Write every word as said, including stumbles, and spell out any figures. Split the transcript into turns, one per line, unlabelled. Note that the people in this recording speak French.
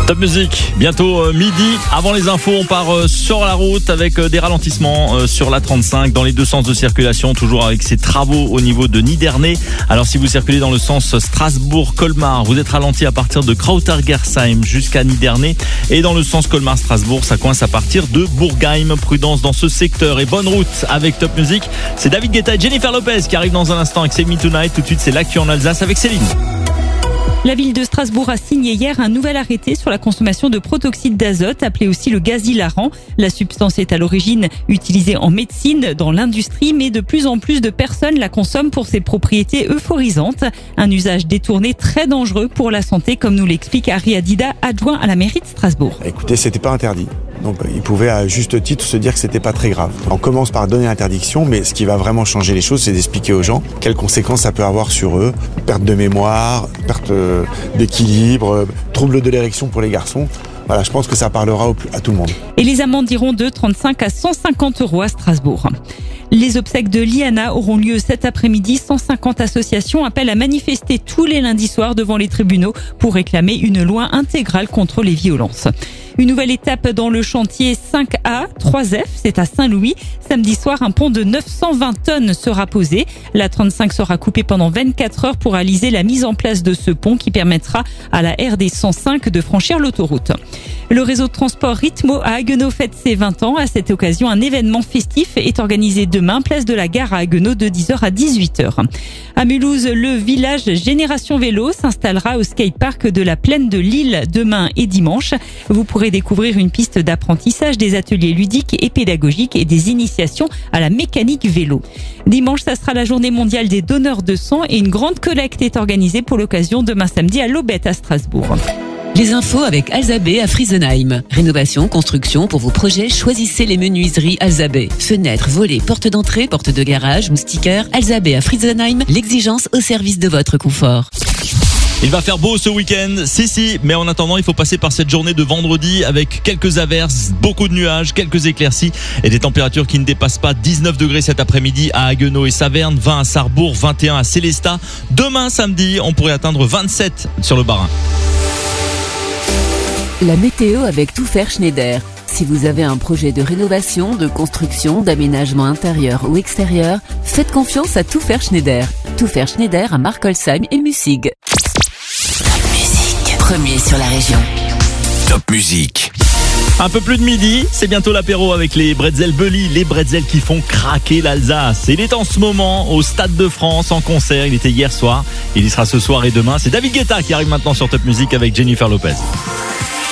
Top Music, bientôt euh, midi. Avant les infos, on part euh, sur la route avec euh, des ralentissements euh, sur la trente-cinq dans les deux sens de circulation, toujours avec ces travaux au niveau de Niderney. Alors si vous circulez dans le sens Strasbourg-Colmar, vous êtes ralenti à partir de Krauter-Gersheim jusqu'à Niderney. Et dans le sens Colmar-Strasbourg, ça coince à partir de Bourgheim. Prudence dans ce secteur et bonne route avec Top Music. C'est David Guetta et Jennifer Lopez qui arrivent dans un instant avec Save Me Tonight. Tout de suite, c'est l'actu en Alsace avec Céline.
La ville de Strasbourg a signé hier un nouvel arrêté sur la consommation de protoxyde d'azote, appelé aussi le gaz hilarant. La substance est à l'origine utilisée en médecine, dans l'industrie, mais de plus en plus de personnes la consomment pour ses propriétés euphorisantes. Un usage détourné très dangereux pour la santé, comme nous l'explique Harry Adida, adjoint à la mairie de Strasbourg.
Écoutez, c'était pas interdit. Donc, il pouvait à juste titre se dire que c'était pas très grave. On commence par donner l'interdiction, mais ce qui va vraiment changer les choses, c'est d'expliquer aux gens quelles conséquences ça peut avoir sur eux. Perte de mémoire, perte d'équilibre, trouble de l'érection pour les garçons. Voilà, je pense que ça parlera à tout le monde.
Et les amendes iront de trente-cinq à cent cinquante euros à Strasbourg. Les obsèques de Liana auront lieu cet après-midi. cent cinquante associations appellent à manifester tous les lundis soirs devant les tribunaux pour réclamer une loi intégrale contre les violences. Une nouvelle étape dans le chantier cinq A, trois F, c'est à Saint-Louis. Samedi soir, un pont de neuf cent vingt tonnes sera posé. La trente-cinq sera coupée pendant vingt-quatre heures pour réaliser la mise en place de ce pont qui permettra à la R D cent cinq de franchir l'autoroute. Le réseau de transport Ritmo à Haguenau fête ses vingt ans. À cette occasion, un événement festif est organisé demain, place de la Gare à Haguenau de dix heures à dix-huit heures. À Mulhouse, le village Génération Vélo s'installera au skatepark de la Plaine de Lille demain et dimanche. Vous pourrez découvrir une piste d'apprentissage, des ateliers ludiques et pédagogiques et des initiations à la mécanique vélo. Dimanche, ça sera la journée mondiale des donneurs de sang et une grande collecte est organisée pour l'occasion demain samedi à l'Aubette à Strasbourg.
Les infos avec Alzabé à Friesenheim. Rénovation, construction, pour vos projets, choisissez les menuiseries Alzabé. Fenêtres, volets, portes d'entrée, portes de garage, moustiquaires. Alzabé à Friesenheim, l'exigence au service de votre confort.
Il va faire beau ce week-end, si si, mais en attendant, il faut passer par cette journée de vendredi avec quelques averses, beaucoup de nuages, quelques éclaircies et des températures qui ne dépassent pas dix-neuf degrés cet après-midi à Haguenau et Saverne, vingt à Sarrebourg, vingt et un à Célestat. Demain samedi, on pourrait atteindre vingt-sept sur le Bas-Rhin.
La météo avec Tout Faire Schneider. Si vous avez un projet de rénovation, de construction, d'aménagement intérieur ou extérieur, faites confiance à Tout Faire Schneider. Tout Faire Schneider à Markolsheim et Mussig.
Top Music, premier sur la région.
Top Music.
Un peu plus de midi, c'est bientôt l'apéro avec les Bretzel Bully, les Bretzel qui font craquer l'Alsace. Il est en ce moment au Stade de France en concert, il était hier soir, il y sera ce soir et demain. C'est David Guetta qui arrive maintenant sur Top Music avec Jennifer Lopez.